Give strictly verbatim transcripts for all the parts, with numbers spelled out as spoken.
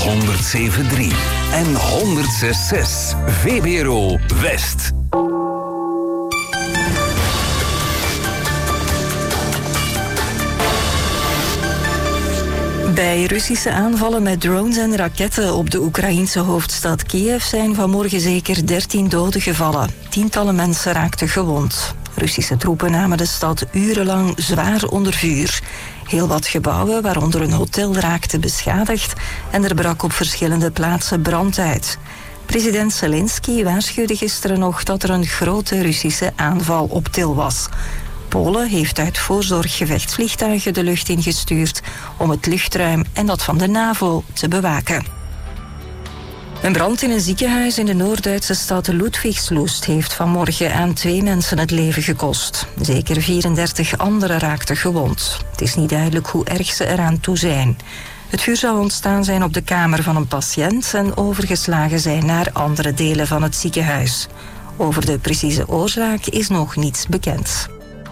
honderdzeven komma drie en honderdzes komma zes. V B R O West. Bij Russische aanvallen met drones en raketten op de Oekraïense hoofdstad Kiev zijn vanmorgen zeker dertien doden gevallen. Tientallen mensen raakten gewond. Russische troepen namen de stad urenlang zwaar onder vuur. Heel wat gebouwen, waaronder een hotel, raakten beschadigd en er brak op verschillende plaatsen brand uit. President Zelensky waarschuwde gisteren nog dat er een grote Russische aanval op til was. Polen heeft uit voorzorg gevechtsvliegtuigen de lucht ingestuurd om het luchtruim en dat van de NAVO te bewaken. Een brand in een ziekenhuis in de Noord-Duitse stad Ludwigslust heeft vanmorgen aan twee mensen het leven gekost. Zeker vierendertig anderen raakten gewond. Het is niet duidelijk hoe erg ze eraan toe zijn. Het vuur zou ontstaan zijn op de kamer van een patiënt en overgeslagen zijn naar andere delen van het ziekenhuis. Over de precieze oorzaak is nog niets bekend.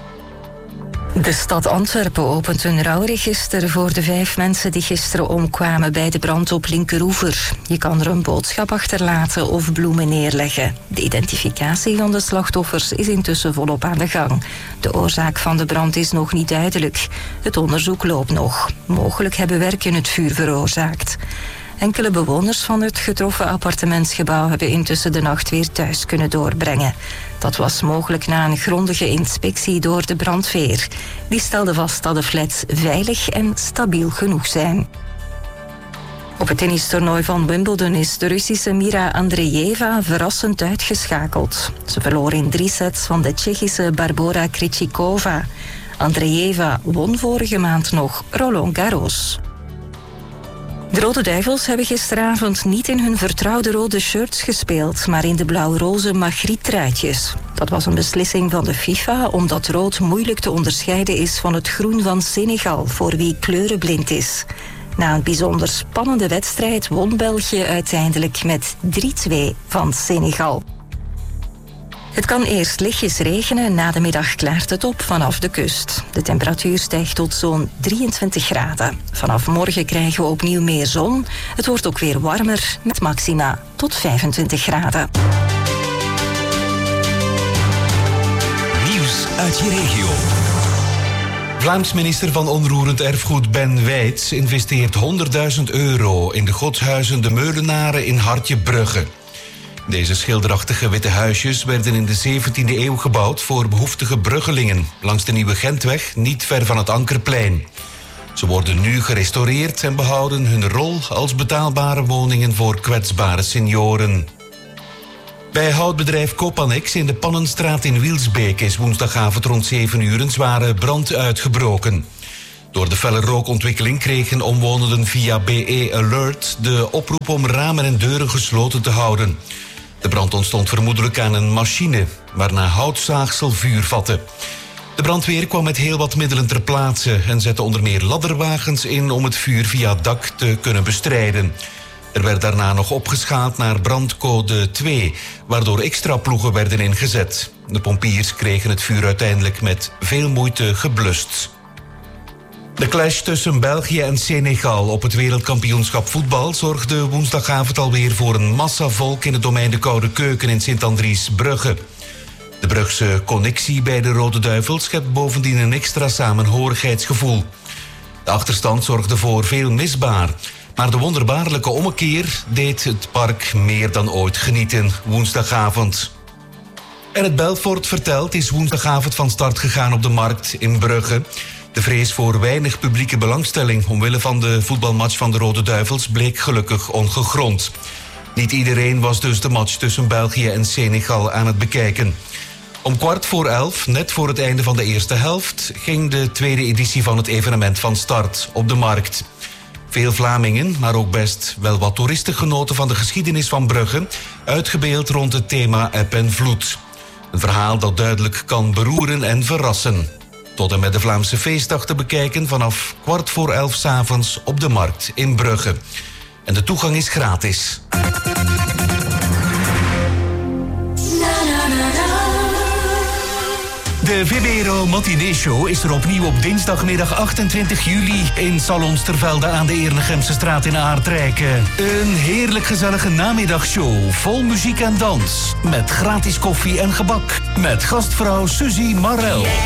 De stad Antwerpen opent een rouwregister voor de vijf mensen die gisteren omkwamen bij de brand op Linkeroever. Je kan er een boodschap achterlaten of bloemen neerleggen. De identificatie van de slachtoffers is intussen volop aan de gang. De oorzaak van de brand is nog niet duidelijk. Het onderzoek loopt nog. Mogelijk hebben werken het vuur veroorzaakt. Enkele bewoners van het getroffen appartementsgebouw hebben intussen de nacht weer thuis kunnen doorbrengen. Dat was mogelijk na een grondige inspectie door de brandweer. Die stelde vast dat de flats veilig en stabiel genoeg zijn. Op het tennistoernooi van Wimbledon is de Russische Mira Andreeva verrassend uitgeschakeld. Ze verloor in drie sets van de Tsjechische Barbora Krejcikova. Andreeva won vorige maand nog Roland Garros. De Rode Duivels hebben gisteravond niet in hun vertrouwde rode shirts gespeeld, maar in de blauw-roze Magritte-truitjes. Dat was een beslissing van de FIFA, omdat rood moeilijk te onderscheiden is van het groen van Senegal, voor wie kleurenblind is. Na een bijzonder spannende wedstrijd won België uiteindelijk met drie twee van Senegal. Het kan eerst lichtjes regenen, na de middag klaart het op vanaf de kust. De temperatuur stijgt tot zo'n drieëntwintig graden. Vanaf morgen krijgen we opnieuw meer zon. Het wordt ook weer warmer, met maxima tot vijfentwintig graden. Nieuws uit je regio. Vlaams minister van Onroerend Erfgoed Ben Wijts investeert honderdduizend euro in de godshuizen De Meulenaren in Hartje-Brugge. Deze schilderachtige witte huisjes werden in de zeventiende eeuw gebouwd voor behoeftige bruggelingen langs de Nieuwe Gentweg, niet ver van het Ankerplein. Ze worden nu gerestaureerd en behouden hun rol als betaalbare woningen voor kwetsbare senioren. Bij houtbedrijf Copanex in de Pannenstraat in Wielsbeek is woensdagavond rond zeven uur een zware brand uitgebroken. Door de felle rookontwikkeling kregen omwonenden via B E Alert de oproep om ramen en deuren gesloten te houden. De brand ontstond vermoedelijk aan een machine, waarna houtzaagsel vuur vatte. De brandweer kwam met heel wat middelen ter plaatse en zette onder meer ladderwagens in om het vuur via het dak te kunnen bestrijden. Er werd daarna nog opgeschaald naar brandcode twee, waardoor extra ploegen werden ingezet. De pompiers kregen het vuur uiteindelijk met veel moeite geblust. De clash tussen België en Senegal op het wereldkampioenschap voetbal zorgde woensdagavond alweer voor een massa volk in het domein de Koude Keuken in Sint-Andries-Brugge. De Brugse connectie bij de Rode Duivels schept bovendien een extra samenhorigheidsgevoel. De achterstand zorgde voor veel misbaar, maar de wonderbaarlijke ommekeer deed het park meer dan ooit genieten woensdagavond. En het Belfort vertelt is woensdagavond van start gegaan op de markt in Brugge. De vrees voor weinig publieke belangstelling omwille van de voetbalmatch van de Rode Duivels bleek gelukkig ongegrond. Niet iedereen was dus de match tussen België en Senegal aan het bekijken. Om kwart voor elf, net voor het einde van de eerste helft, ging de tweede editie van het evenement van start op de markt. Veel Vlamingen, maar ook best wel wat toeristen genoten van de geschiedenis van Brugge, uitgebeeld rond het thema eb en vloed. Een verhaal dat duidelijk kan beroeren en verrassen. Tot en met de Vlaamse feestdag te bekijken vanaf kwart voor elf 's avonds op de markt in Brugge. En de toegang is gratis. De VBRO Matinee Show is er opnieuw op dinsdagmiddag achtentwintig juli in Salons Tervelde aan de Eernegemse straat in Aardrijken. Een heerlijk gezellige namiddagshow vol muziek en dans. Met gratis koffie en gebak. Met gastvrouw Suzy Marel.